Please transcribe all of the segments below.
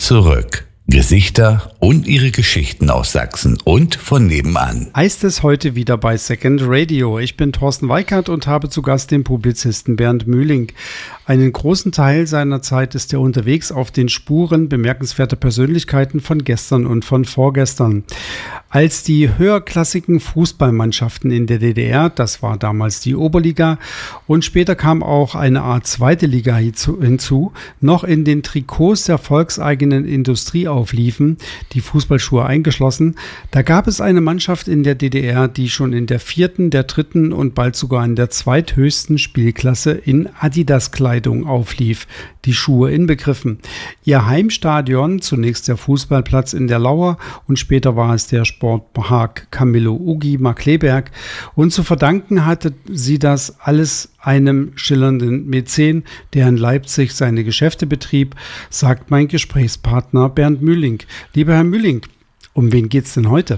zurück. Gesichter und ihre Geschichten aus Sachsen und von nebenan. Heißt es heute wieder bei Second Radio. Ich bin Thorsten Weikert und habe zu Gast den Publizisten Bernd Mühling. Einen großen Teil seiner Zeit ist er unterwegs auf den Spuren bemerkenswerter Persönlichkeiten von gestern und von vorgestern. Als die höherklassigen Fußballmannschaften in der DDR, das war damals die Oberliga und später kam auch eine Art zweite Liga hinzu, noch in den Trikots der volkseigenen Industrie aufliefen, die Fußballschuhe eingeschlossen, da gab es eine Mannschaft in der DDR, die schon in der 4., der 3. und bald sogar in der zweithöchsten Spielklasse in Adidas-Kleidung auflief, die Schuhe inbegriffen. Ihr Heimstadion, zunächst der Fußballplatz in der Lauer und später war es der Sportpark Camillo Ugi Markkleeberg, und zu verdanken hatte sie das alles einem schillernden Mäzen, der in Leipzig seine Geschäfte betrieb, sagt mein Gesprächspartner Bernd Mühling. Lieber Herr Mühling, um wen geht's denn heute?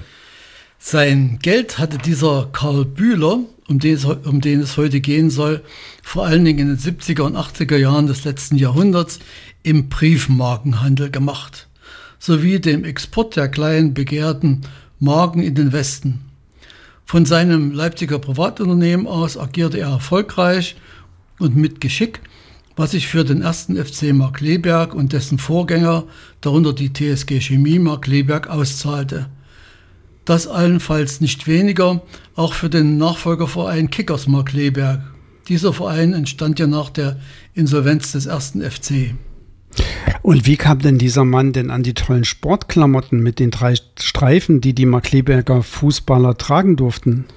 Sein Geld hatte dieser Karl Bühler, um den es heute gehen soll, vor allen Dingen in den 70er und 80er Jahren des letzten Jahrhunderts im Briefmarkenhandel gemacht, sowie dem Export der kleinen begehrten Marken in den Westen. Von seinem Leipziger Privatunternehmen aus agierte er erfolgreich und mit Geschick, was sich für den ersten FC Markkleeberg und dessen Vorgänger, darunter die TSG Chemie Markkleeberg, auszahlte. Das allenfalls nicht weniger auch für den Nachfolgerverein Kickers Markkleeberg. Dieser Verein entstand ja nach der Insolvenz des ersten FC. Und wie kam denn dieser Mann denn an die tollen Sportklamotten mit den 3 Streifen, die die Markkleeberger Fußballer tragen durften?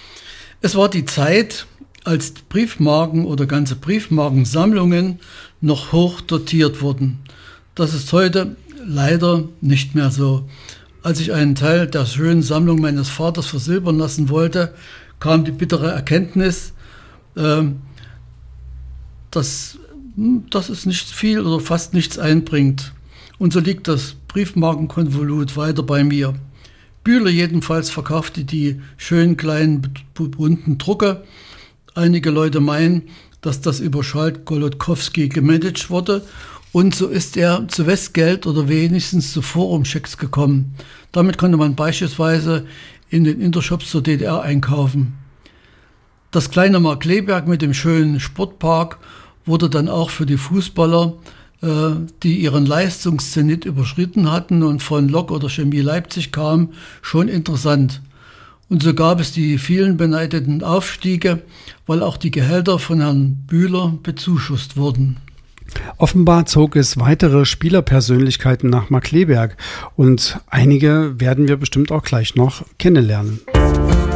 Es war die Zeit, als Briefmarken oder ganze Briefmarkensammlungen noch hoch dotiert wurden. Das ist heute leider nicht mehr so. Als ich einen Teil der schönen Sammlung meines Vaters versilbern lassen wollte, kam die bittere Erkenntnis, dass es nicht viel oder fast nichts einbringt. Und so liegt das Briefmarkenkonvolut weiter bei mir. Bühler jedenfalls verkaufte die schönen kleinen bunten Drucke. Einige Leute meinen, dass das über Schalt-Golodkowski gemanagt wurde. Und so ist er zu Westgeld oder wenigstens zu Forumchecks gekommen. Damit konnte man beispielsweise in den Intershops zur DDR einkaufen. Das kleine Markkleeberg mit dem schönen Sportpark wurde dann auch für die Fußballer, die ihren Leistungszenit überschritten hatten und von Lok oder Chemie Leipzig kamen, schon interessant. Und so gab es die vielen beneideten Aufstiege, weil auch die Gehälter von Herrn Bühler bezuschusst wurden. Offenbar zog es weitere Spielerpersönlichkeiten nach Markkleeberg und einige werden wir bestimmt auch gleich noch kennenlernen.